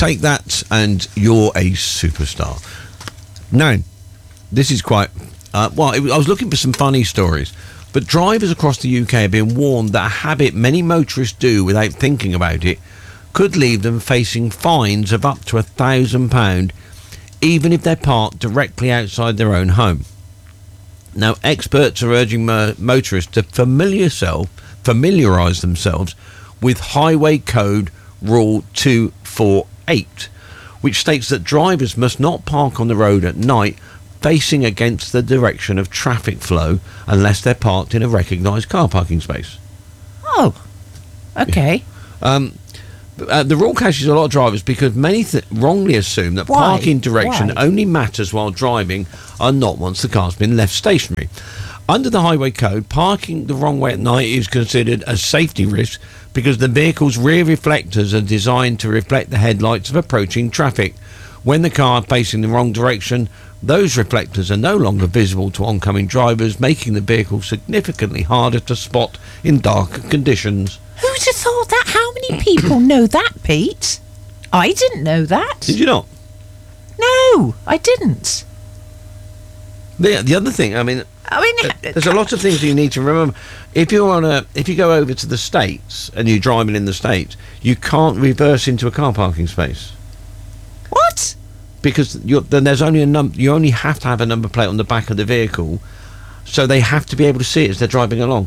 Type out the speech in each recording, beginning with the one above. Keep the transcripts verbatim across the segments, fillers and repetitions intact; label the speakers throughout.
Speaker 1: take that, and you're a superstar. Now, this is quite... Uh, well, it, I was looking for some funny stories, but drivers across the U K are being warned that a habit many motorists do without thinking about it could leave them facing fines of up to a thousand pound, even if they're parked directly outside their own home. Now, experts are urging mo- motorists to familiar self, familiarise themselves with Highway Code Rule two forty-eight, which states that drivers must not park on the road at night facing against the direction of traffic flow unless they're parked in a recognised car parking space.
Speaker 2: Oh, okay.
Speaker 1: Yeah. Um, uh, the rule catches a lot of drivers because many th- wrongly assume that
Speaker 2: Why?
Speaker 1: parking direction
Speaker 2: Why?
Speaker 1: only matters while driving and not once the car's been left stationary. Under the Highway Code, parking the wrong way at night is considered a safety risk because the vehicle's rear reflectors are designed to reflect the headlights of approaching traffic. When the car is facing the wrong direction, those reflectors are no longer visible to oncoming drivers, making the vehicle significantly harder to spot in darker conditions.
Speaker 2: Who'd have thought that? How many people know that, Pete? I didn't know that.
Speaker 1: Did you not?
Speaker 2: No, I didn't.
Speaker 1: The, the other thing, I mean,
Speaker 2: I mean,
Speaker 1: there's a lot of things you need to remember. If you're on a, if you go over to the States and you're driving in the States, you can't reverse into a car parking space.
Speaker 2: What?
Speaker 1: Because you're, then there's only a num. You only have to have a number plate on the back of the vehicle, so they have to be able to see it as they're driving along.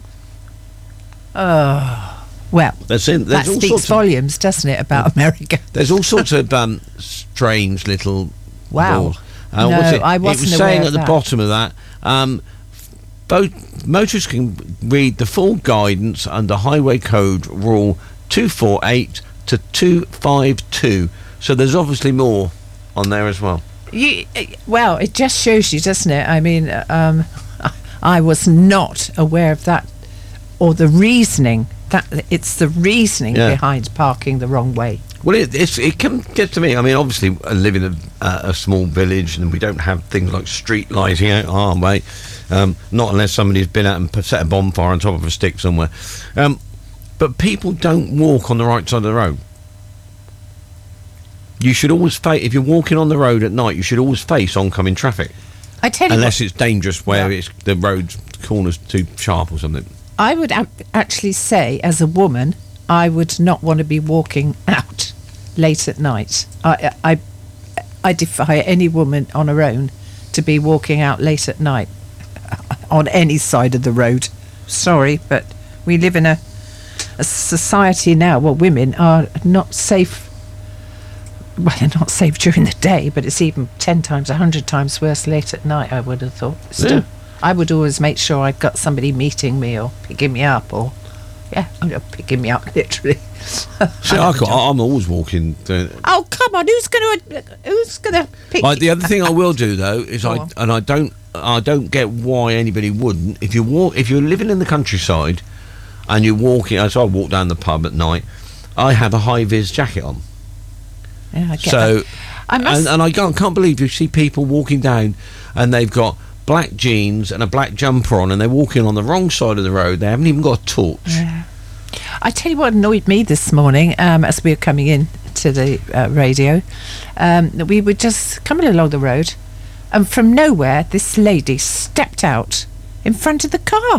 Speaker 2: Oh, well,
Speaker 1: That's in,
Speaker 2: that
Speaker 1: all
Speaker 2: speaks
Speaker 1: sorts
Speaker 2: volumes, doesn't it, about America?
Speaker 1: There's all sorts of um, strange little
Speaker 2: Wow.
Speaker 1: rules. Uh,
Speaker 2: No,
Speaker 1: what's it?
Speaker 2: I
Speaker 1: It
Speaker 2: wasn't
Speaker 1: was
Speaker 2: aware
Speaker 1: saying
Speaker 2: of
Speaker 1: at the
Speaker 2: that.
Speaker 1: bottom of that, um, both motorists can read the full guidance under Highway Code Rule two forty-eight to two fifty-two. So there's obviously more on there as well.
Speaker 2: You, well, it just shows you, doesn't it? I mean, um, I was not aware of that, or the reasoning. That it's the reasoning
Speaker 1: Yeah.
Speaker 2: behind parking the wrong way.
Speaker 1: Well, it, it's, it can get to me. I mean, obviously, I live in a, uh, a small village, and we don't have things like street lighting out our way. Um, not unless somebody's been out and p- set a bonfire on top of a stick somewhere. Um, but people don't walk on the right side of the road. You should always face, if you're walking on the road at night, you should always face oncoming traffic.
Speaker 2: I tell you,
Speaker 1: Unless
Speaker 2: what,
Speaker 1: it's dangerous where
Speaker 2: Yeah.
Speaker 1: it's the road's corner's too sharp or something.
Speaker 2: I would a- actually say, as a woman, I would not want to be walking out late at night. I, I, I defy any woman on her own to be walking out late at night on any side of the road. Sorry, but we live in a, a society now where women are not safe. Well, they're not safe during the day, but it's even ten times, a hundred times worse late at night, I would have thought. Still,
Speaker 1: Yeah.
Speaker 2: I would always make sure I've got somebody meeting me or picking me up, or, yeah, I'm picking me up, literally.
Speaker 1: See, I can't, I'm always walking. Uh,
Speaker 2: Oh, come on, who's going to who's gonna pick
Speaker 1: Like the other thing I will do though is
Speaker 2: Go
Speaker 1: I
Speaker 2: on.
Speaker 1: and I don't I don't get why anybody wouldn't. If you walk, if you're living in the countryside and you're walking, so I walk down the pub at night, I have a high vis jacket on.
Speaker 2: Yeah, I get
Speaker 1: So
Speaker 2: that. I must,
Speaker 1: and, and I can't, can't believe you see people walking down and they've got black jeans and a black jumper on and they're walking on the wrong side of the road. They haven't even got a torch.
Speaker 2: Yeah. I tell you what annoyed me this morning, um, as we were coming in to the uh, radio. Um, we were just coming along the road, and from nowhere, this lady stepped out in front of the car.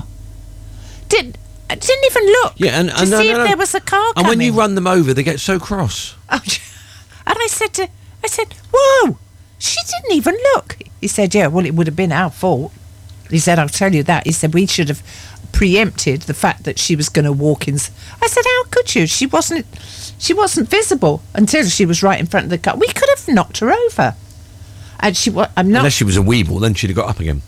Speaker 2: Did I didn't even look
Speaker 1: Yeah, and,
Speaker 2: to
Speaker 1: and no,
Speaker 2: see
Speaker 1: no,
Speaker 2: if
Speaker 1: no.
Speaker 2: there was a car
Speaker 1: And
Speaker 2: coming.
Speaker 1: when you run them over, they get so cross.
Speaker 2: Oh, and I said to, I said, whoa, she didn't even look. He said, yeah, well, it would have been our fault. He said, I'll tell you that. He said, we should have preempted the fact that she was going to walk in. I said, how could you? She wasn't, she wasn't visible until she was right in front of the car. We could have knocked her over. And she was, I'm not.
Speaker 1: Unless she was a weeble, then she'd have got up again.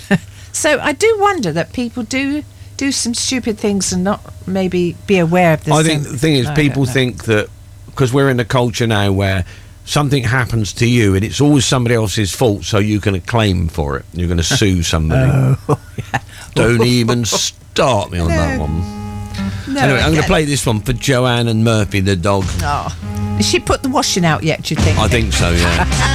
Speaker 2: So I do wonder that people do do some stupid things and not maybe be aware of this.
Speaker 1: I think the thing is,
Speaker 2: I
Speaker 1: people
Speaker 2: don't know.
Speaker 1: think that because we're in a culture now where something happens to you and it's always somebody else's fault, so you can claim for it. You're going to sue somebody.
Speaker 2: Oh, yeah.
Speaker 1: Don't even start me on that one.
Speaker 2: No,
Speaker 1: Anyway, I'm going to
Speaker 2: again.
Speaker 1: play this one for Joanne and Murphy, the dog.
Speaker 2: Oh. Has she put the washing out yet, do you think?
Speaker 1: I think so, yeah.